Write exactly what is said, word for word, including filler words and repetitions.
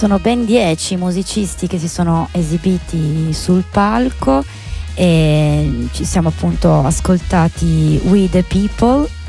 sono ben dieci musicisti che si sono esibiti sul palco e ci siamo appunto ascoltati We the People